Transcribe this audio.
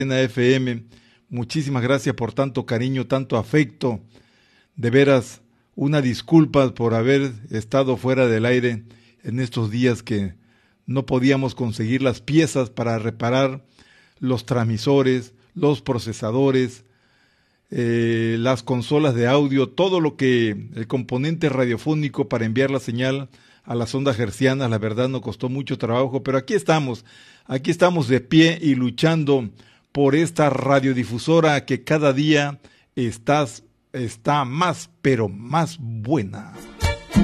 FM. Muchísimas gracias por tanto cariño, tanto afecto. De veras, una disculpa por haber estado fuera del aire en estos días que no podíamos conseguir las piezas para reparar los transmisores, los procesadores, las consolas de audio, todo lo que el componente radiofónico para enviar la señal a las ondas hertzianas. La verdad nos costó mucho trabajo, pero aquí estamos de pie y luchando por esta radiodifusora que cada día está más, pero más buena.